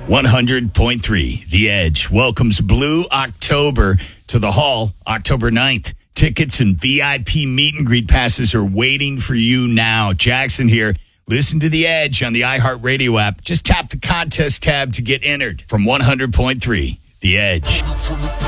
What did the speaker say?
100.3 The Edge welcomes Blue October to the Hall October 9th. Tickets and VIP meet and greet passes are waiting for you now. Jackson here. Listen to The Edge on the iHeartRadio app. Just tap the contest tab to get entered from 100.3 The Edge.